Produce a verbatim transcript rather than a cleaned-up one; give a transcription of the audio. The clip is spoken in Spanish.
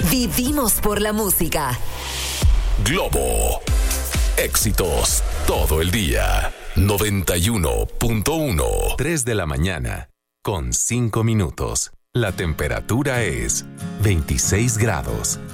Vivimos por la música. Globo. Éxitos todo el día. noventa y uno punto uno. tres de la mañana con cinco minutos. La temperatura es veintiséis grados.